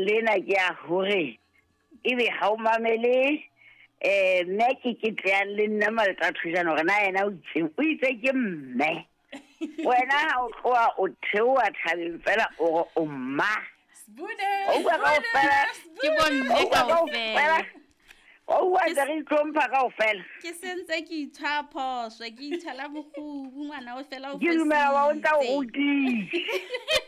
lena ke ya hore ebe ha o mamele nna ke tleang le nna Maletathujana hore na yena o itse ke mme wena ha o tloa o theoa thabeng fela o mma Ke bonne kaofela o wa tla re tlompha kaofela ke sentse ke itshwa phoswe ke ithala bokubu ngwana o fela o ke dumela wa o ntla o rutile